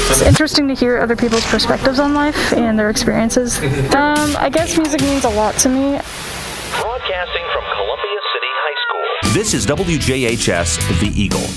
It's interesting to hear other people's perspectives on life and their experiences. I guess music means a lot to me. Broadcasting from Columbia City High School. This is WJHS, The Eagle.